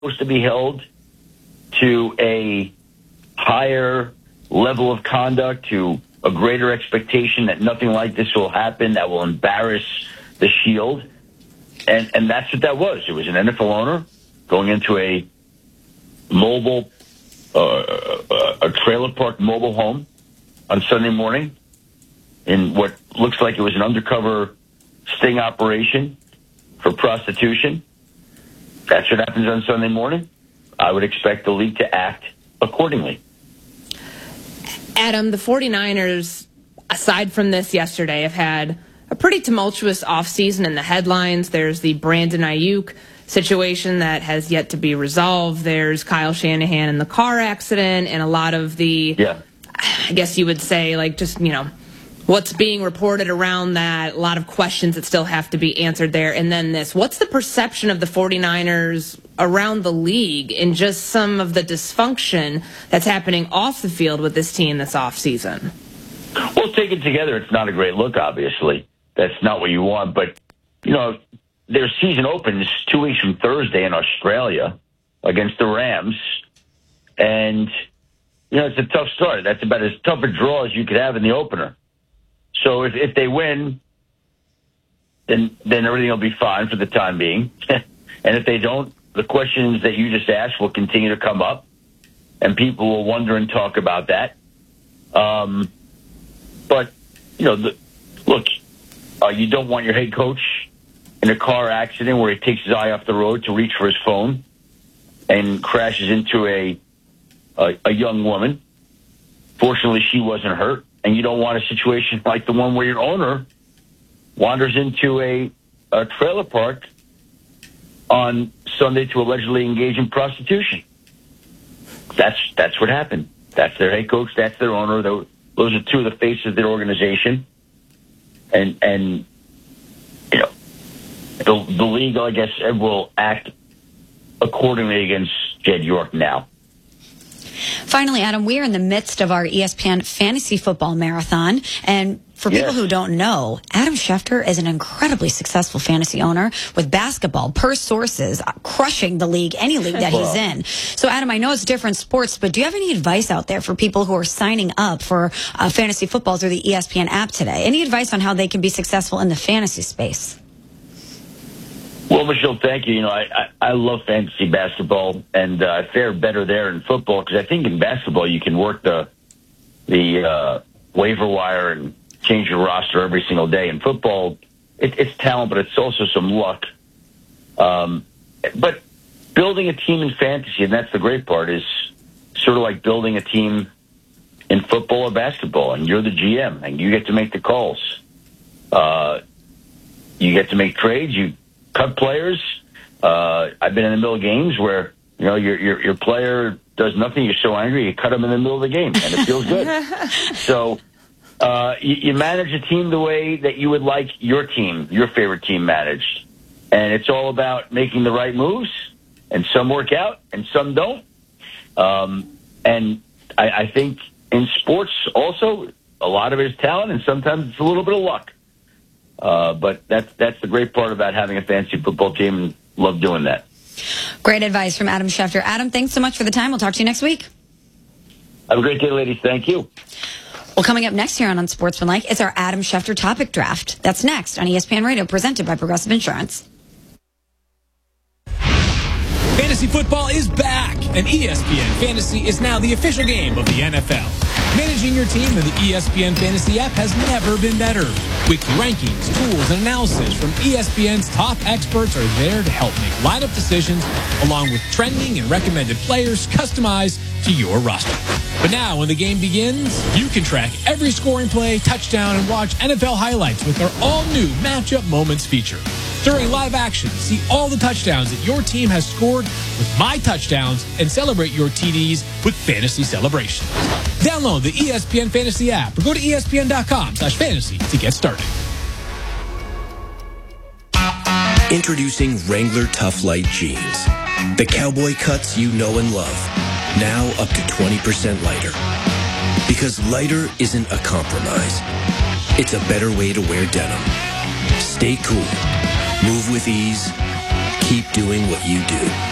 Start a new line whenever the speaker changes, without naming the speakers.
supposed to be held to a higher level of conduct, to a greater expectation that nothing like this will happen, that will embarrass the Shield. And that's what that was. It was an NFL owner going into a mobile, a trailer park mobile home on Sunday morning in what looks like it was an undercover sting operation for prostitution. That's what happens on Sunday morning. I would expect the league to act accordingly.
Adam, the 49ers, aside from this yesterday, have had a pretty tumultuous offseason in the headlines. There's the Brandon Ayuk situation that has yet to be resolved. There's Kyle Shanahan in the car accident and a lot of the, I guess you would say, like, just, what's being reported around that, a lot of questions that still have to be answered there. And then this, what's the perception of the 49ers around the league and just some of the dysfunction that's happening off the field with this team this offseason?
Well, taken together, it's not a great look, obviously. That's not what you want. But, their season opens 2 weeks from Thursday in Australia against the Rams. And, it's a tough start. That's about as tough a draw as you could have in the opener. So if they win, then everything will be fine for the time being. And if they don't, the questions that you just asked will continue to come up, and people will wonder and talk about that. But, look, you don't want your head coach in a car accident where he takes his eye off the road to reach for his phone and crashes into a young woman. Fortunately, she wasn't hurt. And you don't want a situation like the one where your owner wanders into a trailer park on Sunday to allegedly engage in prostitution. That's what happened. That's their head coach. That's their owner. Those are two of the faces of their organization. And the league, I guess, will act accordingly against Jed York now.
Finally, Adam, we are in the midst of our ESPN Fantasy Football Marathon. And for people who don't know, Adam Schefter is an incredibly successful fantasy owner with basketball, per sources, crushing the league, any league that he's in. So, Adam, I know it's different sports, but do you have any advice out there for people who are signing up for fantasy football through the ESPN app today? Any advice on how they can be successful in the fantasy space?
Well, Michelle, thank you. I love fantasy basketball, and I fare better there in football because I think in basketball you can work the waiver wire and change your roster every single day. In football, it's talent, but it's also some luck. But building a team in fantasy, and that's the great part, is sort of like building a team in football or basketball, and you're the GM, and you get to make the calls. You get to make trades. You cut players. I've been in the middle of games where your player does nothing. You're so angry, you cut him in the middle of the game, and it feels good. So you manage a team the way that you would like your team, your favorite team, managed, and it's all about making the right moves. And some work out, and some don't. And I think in sports also, a lot of it is talent, and sometimes it's a little bit of luck. But that's the great part about having a fantasy football team, and love doing that.
Great advice from Adam Schefter. Adam, thanks so much for the time. We'll talk to you next week.
Have a great day, ladies. Thank you.
Well, coming up next here on Unsportsmanlike, it's our Adam Schefter topic draft. That's next on ESPN Radio, presented by Progressive Insurance.
Fantasy football is back, and ESPN Fantasy is now the official game of the NFL. Managing your team in the ESPN Fantasy app has never been better. Weekly rankings, tools, and analysis from ESPN's top experts are there to help make lineup decisions, along with trending and recommended players customized to your roster. But now, when the game begins, you can track every scoring play, touchdown, and watch NFL highlights with our all-new Matchup Moments feature. During live action, see all the touchdowns that your team has scored with My Touchdowns and celebrate your TDs with Fantasy Celebrations. Download the ESPN Fantasy app or go to ESPN.com/fantasy to get started.
Introducing Wrangler Tough Light Jeans. The cowboy cuts you know and love. Now up to 20% lighter. Because lighter isn't a compromise. It's a better way to wear denim. Stay cool. Move with ease. Keep doing what you do.